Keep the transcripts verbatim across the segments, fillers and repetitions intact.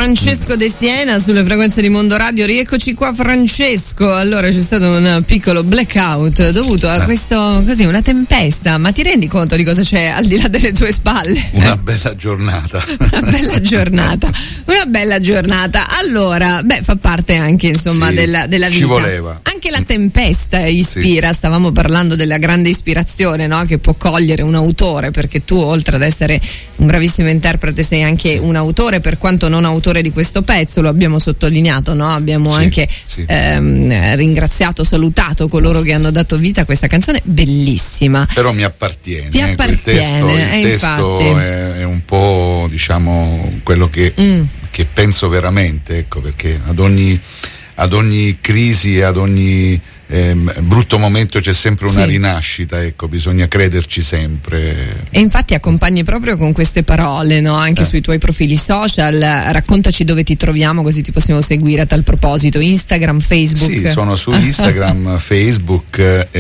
Francesco De Siena sulle frequenze di Mondo Radio. Rieccoci qua, Francesco. Allora c'è stato un piccolo blackout dovuto a questo, così, una tempesta, ma ti rendi conto di cosa c'è al di là delle tue spalle? Una bella giornata. Una bella giornata. Una bella giornata. Allora, beh, fa parte anche, insomma, sì, della, della vita. Ci voleva. Anche la tempesta ispira. Sì. Stavamo parlando della grande ispirazione, no? Che può cogliere un autore, perché tu, oltre ad essere un bravissimo interprete, sei anche un autore, per quanto non autore di questo pezzo, lo abbiamo sottolineato, no? Abbiamo sì, anche sì. Ehm, ringraziato, salutato coloro che hanno dato vita a questa canzone bellissima. Però mi appartiene. Ti appartiene, il testo, il eh, testo è, è un po', diciamo, quello che, mm. che penso veramente, ecco, perché ad ogni, ad ogni crisi, ad ogni Eh, brutto momento c'è sempre una sì. rinascita, ecco, bisogna crederci sempre. E infatti accompagni proprio con queste parole, no? Anche eh. sui tuoi profili social. Raccontaci dove ti troviamo, così ti possiamo seguire a tal proposito. Instagram, Facebook. Sì, sono su Instagram, Facebook,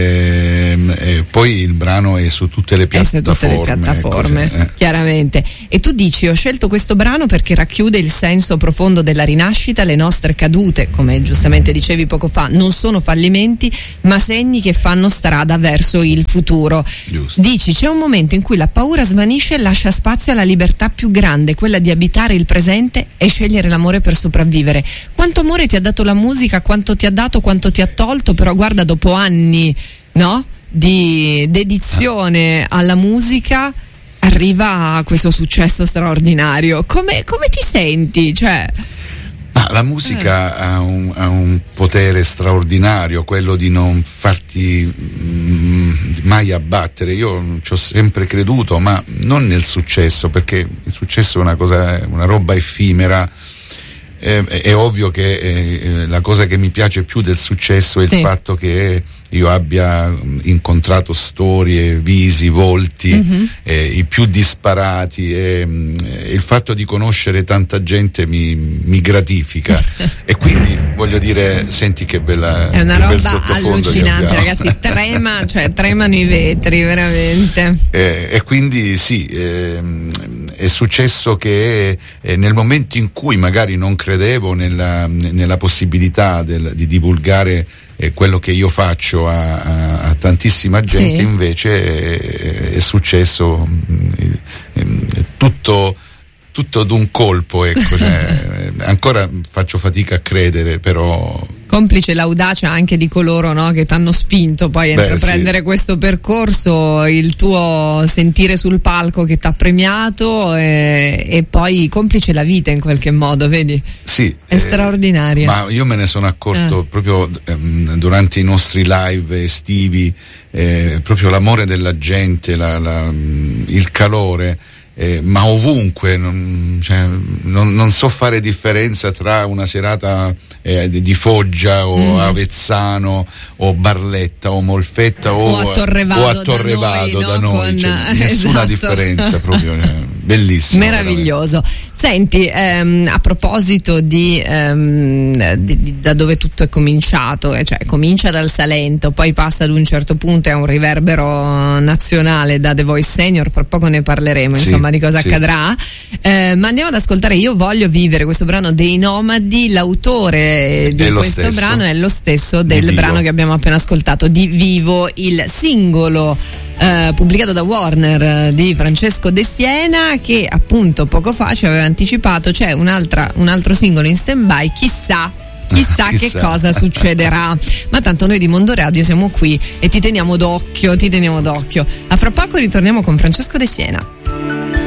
e, e poi il brano è su tutte le piattaforme. È su tutte le piattaforme, ecco, eh. chiaramente. E tu dici: ho scelto questo brano perché racchiude il senso profondo della rinascita. Le nostre cadute, come giustamente dicevi poco fa, non sono fallimenti, ma segni che fanno strada verso il futuro. Giusto. Dici: c'è un momento in cui la paura svanisce e lascia spazio alla libertà più grande, quella di abitare il presente e scegliere l'amore per sopravvivere. Quanto amore ti ha dato la musica, quanto ti ha dato, quanto ti ha tolto, però guarda, dopo anni, no, di dedizione alla musica arriva questo successo straordinario. Come, come ti senti? Cioè, Ah, la musica eh. ha, un, ha un potere straordinario, quello di non farti mh, mai abbattere. Io ci ho sempre creduto, ma non nel successo, perché il successo è una cosa, una roba effimera. Eh, è, è ovvio che eh, la cosa che mi piace più del successo è il sì. fatto che io abbia incontrato storie, visi, volti, mm-hmm. eh, i più disparati, e, e il fatto di conoscere tanta gente mi, mi gratifica. E quindi voglio dire, senti che bella, è una che roba bel sottofondo allucinante, ragazzi, trema, cioè tremano i vetri veramente. Eh, e quindi sì, eh, è successo che eh, nel momento in cui magari non credevo nella, nella possibilità del, di divulgare eh, quello che io faccio a, a, a tantissima gente, sì. invece è, è successo è, è tutto tutto d'un colpo, ecco, cioè, ancora faccio fatica a credere, però complice l'audacia anche di coloro, no, che ti hanno spinto poi a Beh, intraprendere sì. questo percorso, il tuo sentire sul palco che ti ha premiato, e, e poi complice la vita in qualche modo, vedi? Sì. È eh, straordinaria. Ma io me ne sono accorto eh. proprio ehm, durante i nostri live estivi, eh, proprio l'amore della gente, la, la, il calore. Eh, ma ovunque, non, cioè, non, non so fare differenza tra una serata eh, di Foggia o mm. Avezzano o Barletta o Molfetta o, o a Torrevado, o a Torrevado da noi, da noi con, cioè, esatto. nessuna differenza proprio, cioè, bellissimo, meraviglioso. Veramente. Senti, ehm, a proposito di, ehm, di, di da dove tutto è cominciato, eh, cioè comincia dal Salento, poi passa ad un certo punto a un riverbero nazionale da The Voice Senior, fra poco ne parleremo, sì, insomma, di cosa sì. accadrà, eh, ma andiamo ad ascoltare Io voglio vivere, questo brano dei Nomadi. L'autore di questo stesso. brano è lo stesso del brano che abbiamo appena ascoltato, di Vivo, il singolo Uh, pubblicato da Warner uh, di Francesco De Siena, che appunto poco fa ci aveva anticipato c'è un'altra, un altro singolo in stand-by, chissà Chissà, chissà che cosa succederà, ma tanto noi di Mondo Radio siamo qui e ti teniamo d'occhio, ti teniamo d'occhio. A fra poco ritorniamo con Francesco De Siena.